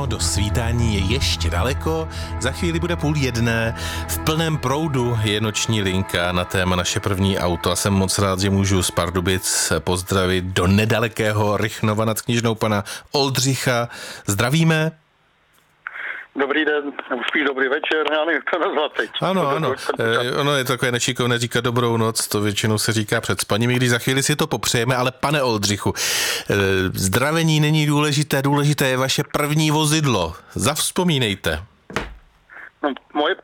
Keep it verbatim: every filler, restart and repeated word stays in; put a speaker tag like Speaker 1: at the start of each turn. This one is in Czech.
Speaker 1: ráno, do svítání je ještě daleko, za chvíli bude půl jedné, v plném proudu je noční linka na téma Naše první auto a jsem moc rád, že můžu z Pardubic pozdravit do nedalekého Rychnova nad Kněžnou pana Oldřicha. Zdravíme.
Speaker 2: Dobrý den, nebo spíš dobrý večer, já nevím, jak to nazvat teď.
Speaker 1: Ano, ano, e, ono je takové nešikovné říkat dobrou noc, to většinou se říká před spaním, i když za chvíli si to popřejeme, ale pane Oldřichu, e, zdravení není důležité, důležité je vaše první vozidlo. Zavzpomínejte.
Speaker 2: No, moje